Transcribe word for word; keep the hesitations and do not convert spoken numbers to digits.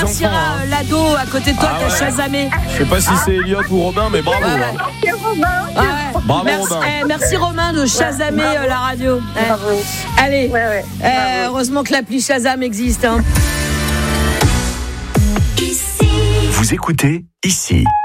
Merci enfants, hein. l'ado à côté de toi Ah qui a ouais. chasamé. Je sais pas si c'est Elliot ou Robin, mais bravo. Ouais, ouais. hein. C'est Robin. Ah ouais. Bravo, merci, Robin. eh, merci Romain de chasamer bravo. euh, la radio. Eh. Bravo. Allez, Ouais, ouais. eh, Bravo. heureusement que l'appli Shazam existe. Hein. Vous écoutez ici.